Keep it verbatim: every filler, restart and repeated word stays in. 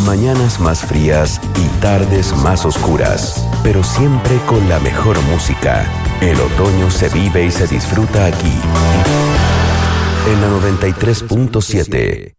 Mañanas más frías y tardes más oscuras, pero siempre con la mejor música. El otoño se vive y se disfruta aquí, en la noventa y tres punto siete.